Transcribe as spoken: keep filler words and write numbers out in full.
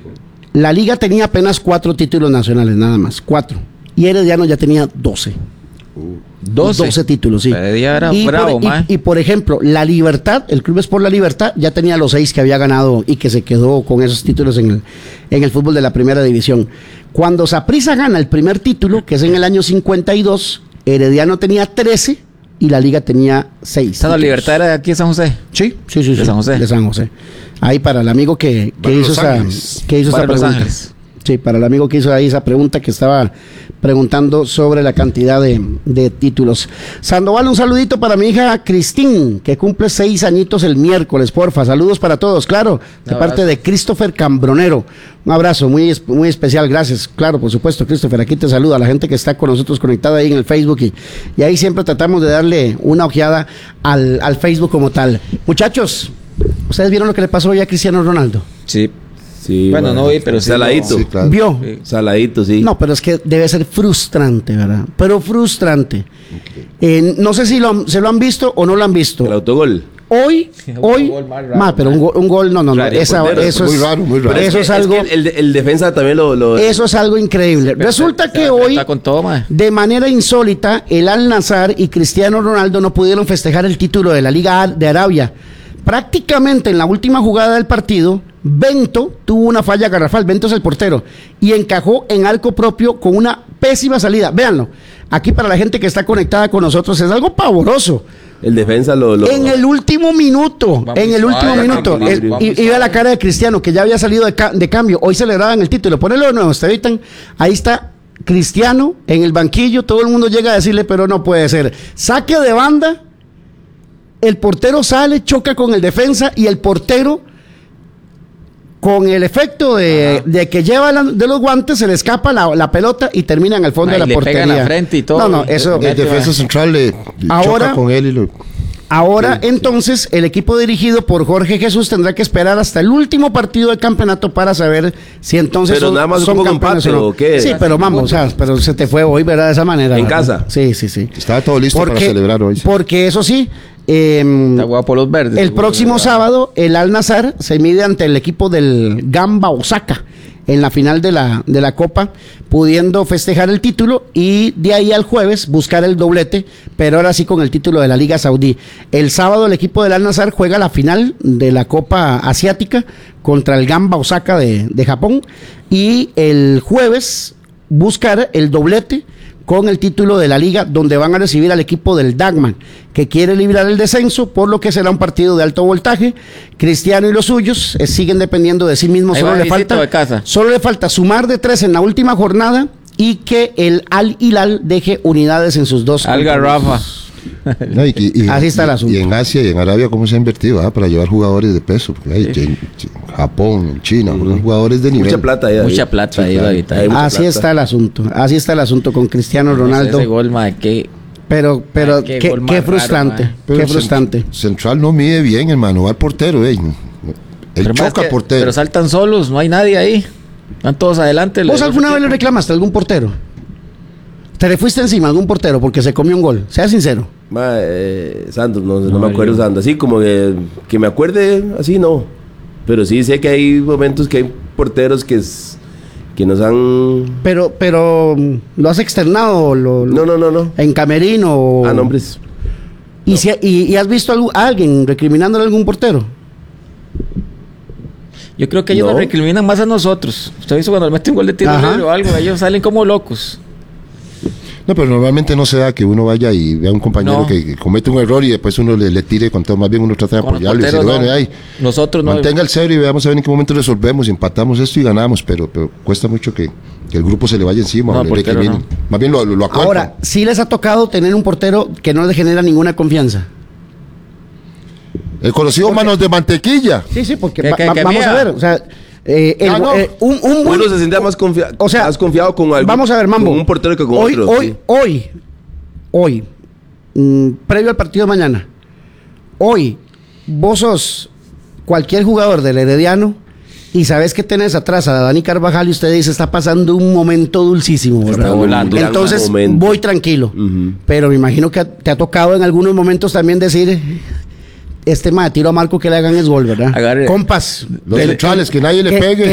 La liga tenía apenas cuatro títulos nacionales, nada más, cuatro. Y Herediano ya tenía doce. doce. doce títulos, sí. Era y, bravo, por, y, y por ejemplo, La Libertad, el Club Sport La Libertad, ya tenía los seis que había ganado y que se quedó con esos títulos en el, en el fútbol de la primera división. Cuando Saprissa gana el primer título, que es en el año cincuenta y dos, Herediano tenía trece y la liga tenía seis. ¿La Libertad era de aquí de San José? Sí, sí, sí. De sí, San José. De San José. Ahí para el amigo que, que hizo, esa, que hizo esa pregunta. Ángeles. Sí, para el amigo que hizo ahí esa pregunta, que estaba preguntando sobre la cantidad de, de títulos. Sandoval, un saludito para mi hija Cristín, que cumple seis añitos el miércoles, porfa. Saludos para todos, claro, de parte de Christopher Cambronero. Un abrazo muy, muy especial, gracias. Claro, por supuesto, Christopher, aquí te saluda a la gente que está con nosotros conectada ahí en el Facebook y, y ahí siempre tratamos de darle una ojeada al, al Facebook como tal. Muchachos, ¿ustedes vieron lo que le pasó hoy a Cristiano Ronaldo? Sí. Sí, bueno, bueno, no vi, pero sí. Saladito. Sí, claro. ¿Vio? Sí. Saladito, sí. No, pero es que debe ser frustrante, ¿verdad? Pero frustrante. Okay. Eh, no sé si lo, se lo han visto o no lo han visto. El autogol. Hoy, hoy, raro, más, pero un gol, un gol, no, no, no. Esa, portero, eso muy es raro, muy raro. Eso es, es, algo. es que el, el defensa también lo. lo eso es algo increíble. Pero Resulta está, que está, hoy, está con todo, de manera insólita, el Al-Nassr y Cristiano Ronaldo no pudieron festejar el título de la Liga de Arabia. Prácticamente en la última jugada del partido, Bento tuvo una falla garrafal. Bento es el portero y encajó en arco propio con una pésima salida. Véanlo, aquí para la gente que está conectada con nosotros es algo pavoroso. El defensa lo... lo en el último minuto, vamos, en el último ay, minuto, vamos, el, vamos, y, y ve la cara de Cristiano, que ya había salido de, ca de cambio. Hoy celebraban el título. Ponelo de nuevo, ustedes evitan. Ahí está Cristiano en el banquillo. Todo el mundo llega a decirle, pero no puede ser. Saque de banda. El portero sale, choca con el defensa y el portero, con el efecto de, de que lleva la, de los guantes, se le escapa la, la pelota y termina en el fondo ay, de la le portería. Pega en la frente y todo. No, no, eso. El, el defensa central le, le ahora, choca con él y lo. Ahora, sí, entonces, el equipo dirigido por Jorge Jesús tendrá que esperar hasta el último partido del campeonato para saber si entonces pero son, nada más son un campeones empate, o no. ¿o qué? Sí, pero vamos, o sea, pero se te fue hoy, ¿verdad? De esa manera. ¿En ¿verdad? casa? Sí, sí, sí. Estaba todo listo porque, para celebrar hoy. Sí. Porque eso sí, eh, está guapo los verdes. El próximo sábado, el Al-Nassr se mide ante el equipo del Gamba Osaka en la final de la, de la Copa, pudiendo festejar el título y de ahí al jueves buscar el doblete, pero ahora sí con el título de la Liga Saudí. El sábado el equipo del Al-Nassr juega la final de la Copa Asiática contra el Gamba Osaka de, de Japón y el jueves buscar el doblete con el título de la liga, donde van a recibir al equipo del Dagman, que quiere librar el descenso, por lo que será un partido de alto voltaje. Cristiano y los suyos eh, siguen dependiendo de sí mismos. Solo le, falta, de casa. solo le falta sumar de tres en la última jornada y que el Al Hilal deje unidades en sus dos. Al Garrafa. No, y, y, Así está y, el asunto. Y en Asia y en Arabia, ¿cómo se ha invertido ah, para llevar jugadores de peso? Porque hay, sí. en, en Japón, en China, mm. jugadores de nivel. Mucha plata ahí. Mucha plata ahí, sí, claro. Así plata. está el asunto. Así está el asunto con Cristiano Ronaldo. Ese gol, ma, qué, pero, pero ay, qué, qué, qué frustrante. Raro, qué frustrante. Central no mide bien, hermano. Va al portero, eh. El pero choca que, portero. Pero saltan solos, no hay nadie ahí. Están todos adelante. ¿Vos alguna vez le reclamaste a algún portero? ¿Te le fuiste encima a algún portero porque se comió un gol? Sea sincero. Ma, eh, Santos, no, no, no me acuerdo, Santos. Así como que, que me acuerde, así no. Pero sí sé que hay momentos que hay porteros que, es, que nos han... Pero, pero, ¿lo has externado? Lo, lo, no, no, no, no. ¿En camerino? O... Ah, nombres. ¿Y, no. si, y, ¿Y has visto a alguien recriminándole a algún portero? Yo creo que ellos no. nos recriminan más a nosotros. Usted visto cuando le mete un gol de tiro libre o algo, ellos salen como locos. No, pero normalmente no se da que uno vaya y vea a un compañero no. que, que comete un error y después uno le, le tire con todo. Más bien uno trata de apoyarlo y decir, bueno, no. ahí, nosotros no. mantenga el cero y veamos a ver en qué momento resolvemos, empatamos esto y ganamos, pero, pero cuesta mucho que, que el grupo se le vaya encima no, o le recrimine. No. Más bien lo, lo, lo acuerdan. Ahora, sí les ha tocado tener un portero que no le genera ninguna confianza. El conocido porque, manos de mantequilla. Sí, sí, porque que, va, que, va, que vamos mía. a ver, o sea... Eh, el, ah, no. eh, un, un buen, uno se siente más, confia o sea, más confiado con algún, vamos a ver, Mambo, con un portero que con hoy, otro. Hoy, sí. hoy, hoy, mmm, previo al partido de mañana, hoy, vos sos cualquier jugador del Herediano y sabes que tenés atrás a Dani Carvajal y usted dice, está pasando un momento dulcísimo, ¿verdad? Está volando. Entonces, voy tranquilo. Uh-huh. Pero me imagino que te ha tocado en algunos momentos también decir... Este ma, tiro a Marco que le hagan es gol, ¿verdad? Agarre. Compas. Los que, centrales, que, que nadie le que, pegue. Que